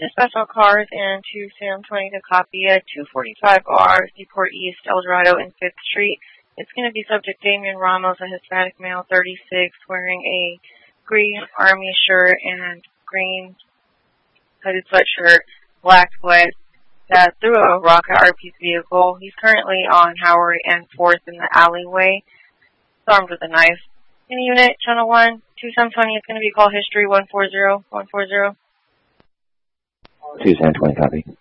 Special cars and 2 Sam 20 to copy at 245R, Seaport East, El Dorado, and 5th Street. It's going to be subject Damian Ramos, a Hispanic male, 36, wearing a green army shirt and green hooded sweatshirt, black sweat, that threw a rock at RP's vehicle. He's currently on Howard and 4th in the alleyway. He's armed with a knife. Any unit, Channel 1, 2 Sam 20, it's going to be call history 140. 2 Sam 20, copy.